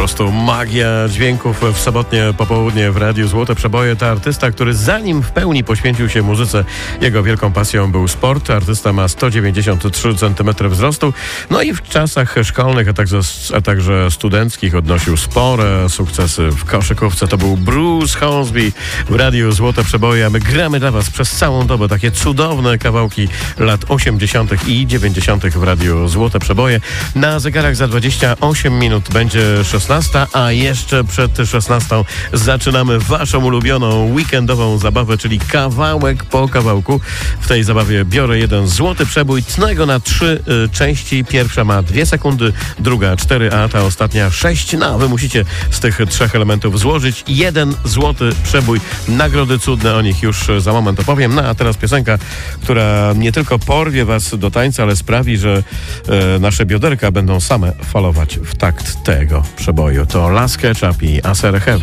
prostu magia dźwięków w sobotnie popołudnie w Radiu Złote Przeboje. To artysta, który zanim w pełni poświęcił się muzyce, jego wielką pasją był sport. Artysta ma 193 cm wzrostu. No i w czasach szkolnych, a także studenckich odnosił spore sukcesy w koszykówce. To był Bruce Hornsby w Radiu Złote Przeboje, a my gramy dla Was przez całą dobę takie cudowne kawałki lat 80. i 90. w Radiu Złote Przeboje. Na zegarach za 28 minut będzie 16, a jeszcze przed 16 zaczynamy Waszą ulubioną weekendową zabawę, czyli kawałek po kawałku. W tej zabawie biorę jeden złoty przebój, tnę go na 3 części. Pierwsza ma 2 sekundy, druga 4, a ta ostatnia 6. No, wy musicie z tych 3 elementów złożyć jeden złoty przebój. Nagrody cudne, o nich już za moment opowiem. No a teraz piosenka, która nie tylko porwie Was do tańca, ale sprawi, że nasze bioderka będą same falować w takt tego przeboju. To Last Ketchup i Aser Heaven.